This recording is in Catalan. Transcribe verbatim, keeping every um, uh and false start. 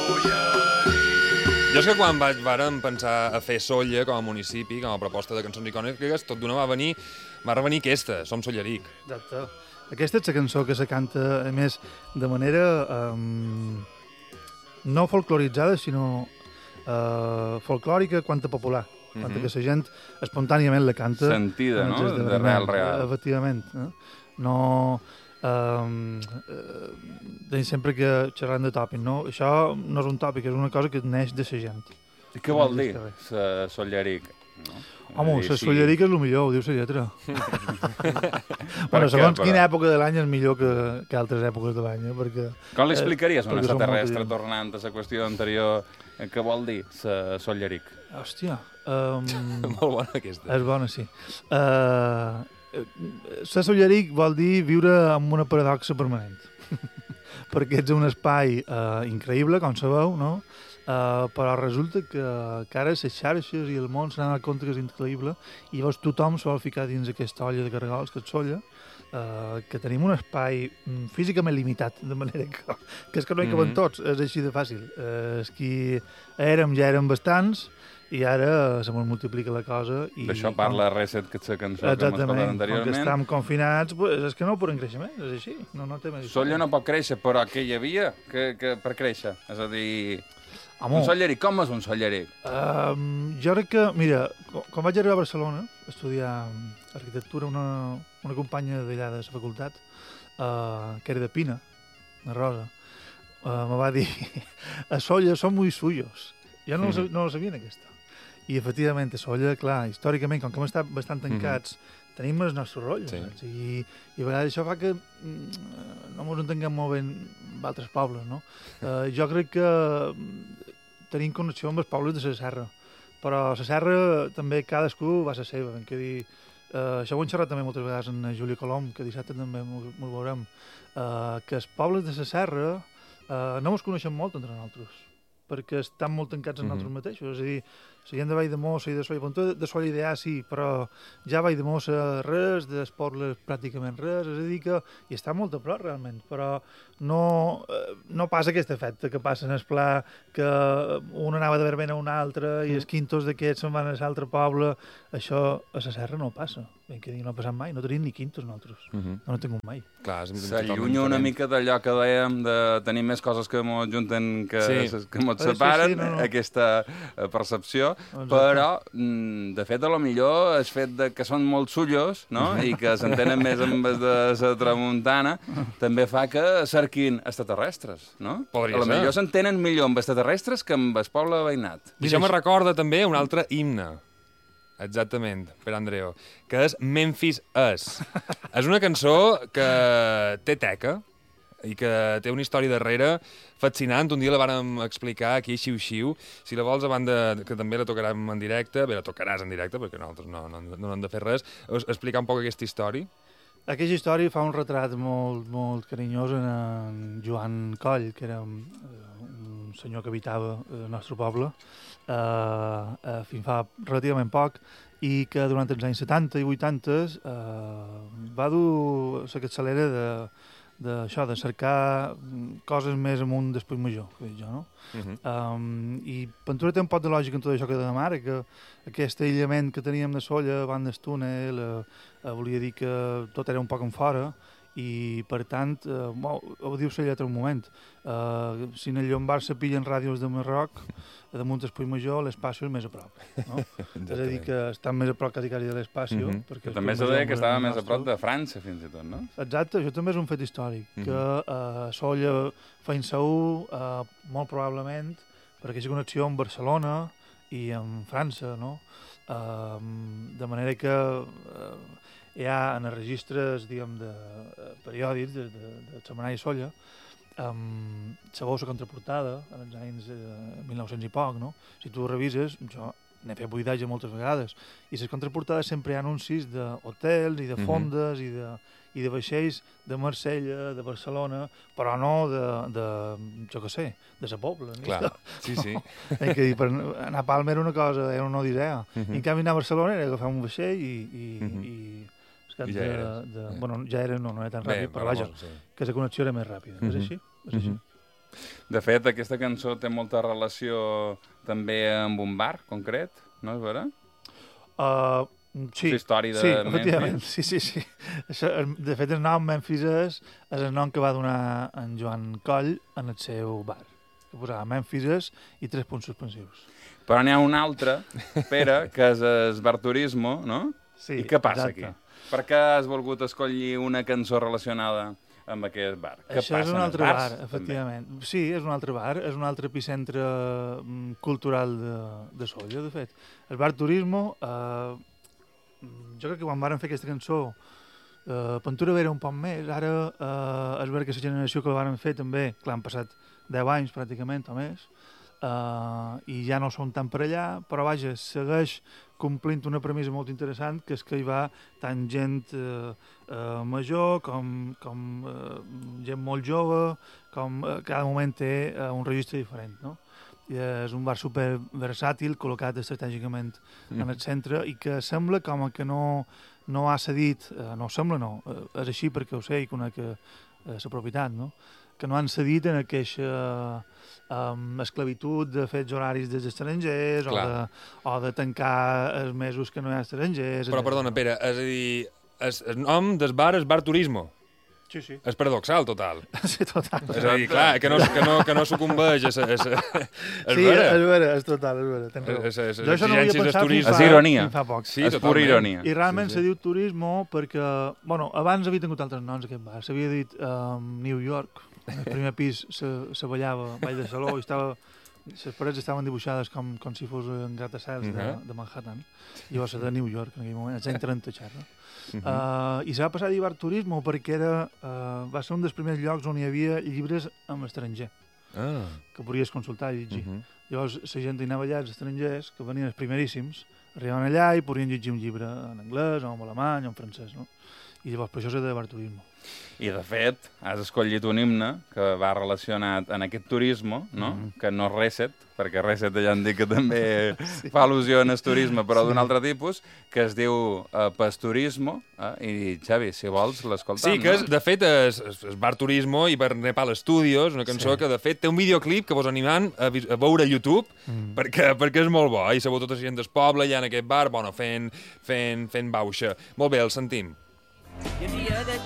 Jo és que quan vaig, vàrem pensar a fer Sóller com a municipi, com a proposta de cançons icòniques, tot d'una va venir, va revenir aquesta, Som Solleric. Exacte. Aquesta és la cançó que se canta, a més, de manera um, no folcloritzada, sinó uh, folclòrica quant a popular. Mm -hmm. Quant a que la gent espontàniament la canta. Sentida, no? De real, real. Efectivament. Eh? No... Um, uh, deim sempre que xerrant de tòpic, no? Això no és un tòpic, és una cosa que neix de la gent. I què vol dir, sa Solleric? No? Home, la Solleric és el millor, ho diu la lletra. Bueno, segons quina època de l'any és millor que, que altres èpoques de l'any, eh? Perquè... Com l'explicaries a un extraterrestre tornant a la qüestió anterior? Què vol dir, sa Solleric? Hòstia... Um, Molt bona aquesta. És bona, sí. Uh, Sa Solleric vol dir viure amb una paradoxa permanent. Perquè ets un espai uh, increïble, com sabeu, no? Uh, però resulta que, que ara les xarxes i el món s'han donat compte que és increïble i llavors tothom se vol ficar dins aquesta olla de cargols que et solla, uh, que tenim un espai físicament limitat, de manera que, que és que no hi caben mm -hmm. tots, és així de fàcil. Uh, és que érem, ja érem bastants, i ara se multiplica la cosa. D'això parla Reset, que és la cançó que hem escoltat anteriorment. Com que estem confinats, pues, és que no poden créixer més, és així. No, no té més. Solla no pot créixer, però què hi havia que, que per créixer? És a dir, Amor, un Solleric, com és un Solleric? Um, jo crec que, mira, quan vaig arribar a Barcelona a estudiar arquitectura, una, una companya d'allà de la facultat, uh, que era de Pina, la Rosa, uh, me va dir, a Solla són muy suyos. Jo no, mm-hmm. no la sabia, aquesta. I, efectivament, a Solla, clar, històricament, com que hem estat bastant tancats, mm-hmm. tenim els nostres rotllos. Sí. I, I a vegades això fa que mm, no ens entenguem molt bé amb altres pobles, no? Uh, jo crec que tenim connexió amb els pobles de la Serra, però a la Serra també cadascú va a la seva. Ben que dir, uh, això ho hem xerrat també moltes vegades amb Júlia Colom, que dissabte també ens veurem, uh, que els pobles de la Serra uh, no ens coneixen molt entre nosaltres, perquè estan molt tancats en nosaltres mm-hmm. mateixos. És a dir, la gent de Valldemossa i de Solla, de, de Solla idear sí, però ja Valldemossa res, dels pobles pràcticament res, és a dir que hi està molt a prop realment, però no, no passa aquest efecte que passa en el pla, que un anava de verbena a un altre i mm. els quintos d'aquests se'n van a l'altre poble. Això a la Serra no passa, ben que dir, no ha passat mai, no tenim ni quintos nosaltres, mm-hmm. no en tingut mai. S'allunya una mica d'allò que dèiem de tenir més coses que ens junten que, sí. que ens separen, sí, sí, no, no. Aquesta percepció. Exacte. Però, de fet, a lo millor el fet de que són molt sullos, no? I que s'entenen més amb els de la tramuntana, també fa que cerquin extraterrestres, no? Podria a lo ser. millor s'entenen millor amb extraterrestres que amb el poble veïnat. I això me recorda també un altre himne. Exactament, per Andreu, que és Memphis És. És una cançó que té teca i que té una història darrere fascinant. Un dia la vàrem explicar aquí, xiu-xiu. Si la vols, a banda que també la tocarem en directe, bé, la tocaràs en directe, perquè nosaltres no, no, no hem de fer res, explicar un poc aquesta història. Aquesta història fa un retrat molt, molt carinyós en, en Joan Coll, que era un, un senyor que habitava el nostre poble, eh, eh, fins fa relativament poc, i que durant els anys setanta i vuitanta eh, va dur la capçalera de d'això, de cercar coses més amunt després major, que dic jo, no? Uh-huh. um, I Ventura té un pot de lògica en tot això que dèiem ara, que aquest aïllament que teníem de Solla, abans del túnel, eh, eh, volia dir que tot era un poc en fora, i per tant, eh, bo, ho diu la lletra un moment, eh, si en el Llombard se pillen ràdios de Marroc, damunt del Puigmajor l'espacio és més a prop, no? És a dir, que estan més a prop quasi quasi de l'espacio. Mm -hmm. També se deia que estava més a prop de França, fins i tot, no? Exacte, això també és un fet històric, mm -hmm. que a eh, Solla feien segur, eh, molt probablement, per aquesta connexió amb Barcelona i amb França, no? Eh, de manera que eh, hi ha en els registres, diguem, de eh, periòdics de, de, de Setmanari Solla, Um, la bossa contraportada en els anys eh, mil nou-cents i poc, no? Si tu ho revises, jo n'he fet buidatge moltes vegades, i les contraportades sempre hi ha anuncis d'hotels i de fondes, mm-hmm. i, de, i de vaixells de Marsella, de Barcelona, però no de, de jo què sé, de la Pobla. Clar, sí, sí. Hay que dir, per anar a Palma era una cosa, era una odissea. Mm-hmm. I en canvi anar a Barcelona era agafar un vaixell i... i, mm-hmm. i I ja era. De, de, bueno, ja era, no, no era tan ràpid, però vaja, sí. que la connexió era més ràpida. Mm-hmm. És així? És així. Mm-hmm. De fet, aquesta cançó té molta relació també amb un bar concret, no és vera? Uh, sí, la història de sí, Memphis. Efectivament, sí, sí, sí. Això, de fet, el nom Memphis és, és el nom que va donar en Joan Coll en el seu bar, que posava Memphis i tres punts suspensius. Però n'hi ha un altre, Pere, que és el bar turismo, no? Sí, I què passa exacte. aquí? Per què has volgut escollir una cançó relacionada amb aquest bar? Què Això passa és un en els altre bars, bar, efectivament. També? Sí, és un altre bar, és un altre epicentre mm, cultural de, de Sóller, de fet. El bar Turismo, eh, jo crec que quan varen fer aquesta cançó, eh, Pentura era un poc més, ara eh, és vera que la generació que la varen fer també, clar, han passat deu anys pràcticament o més, Uh, i ja no són tan per allà, però vaja, segueix complint una premissa molt interessant, que és que hi va tant gent uh, uh, major com, com uh, gent molt jove, com uh, cada moment té uh, un registre diferent, no? I és un bar super versàtil, col·locat estratègicament mm. en el centre, i que sembla com que no, no ha cedit, uh, no sembla no, uh, és així perquè ho sé i conec uh, la propietat, no? Que no han cedit en aquesta um, esclavitud de fets horaris dels estrangers o de, o de tancar els mesos que no hi ha estrangers. Però, perdona, Pere, és a dir, el, el nom del bar és Bar Turismo. Sí, sí. És paradoxal, total. Sí, total. És a dir, clar, que no, que no, que no sucumbeix a... a, a, a sí, vera. és vera, és total, és vera. Tens raó. Es, es, jo això no ho havia pensat fins fa, és ironia. Fa poc. Sí, és pura ironia. I realment sí, sí. se diu turismo perquè, bueno, abans havia tingut altres noms aquest bar. S'havia dit um, New York. En el primer pis se, se ballava Ball de Saló i estava... Les parets estaven dibuixades com, com si fos un gratacels uh -huh. de, de Manhattan. I va ser de New York en aquell moment, als anys trenta, xerra. Uh -huh. uh, I se va passar a dir Bar Turismo perquè era, uh, va ser un dels primers llocs on hi havia llibres en l'estranger, ah. que podries consultar i llegir. Uh -huh. Llavors, la gent hi anava allà, els estrangers, que venien els primeríssims, arribaven allà i podien llegir un llibre en anglès, o en alemany, o en francès, no? I llavors per això s'ha de Bar Turismo. I, de fet, has escollit un himne que va relacionat en aquest turismo, no? Mm -hmm. Que no és Reset, perquè Reset ja han dit que també sí. fa al·lusió en el turisme, però sí. d'un altre tipus, que es diu uh, Pasturismo, eh? I, Xavi, si vols, l'escoltam. Sí, que és, de fet, és, és Bar Turismo i per Nepal Studios, una cançó sí. que, de fet, té un videoclip que vos animant a, a veure a YouTube, mm. perquè, perquè és molt bo, i sabeu tota la gent del poble allà en aquest bar, bueno, fent, fent, fent bauxa. Molt bé, el sentim. Hi havia de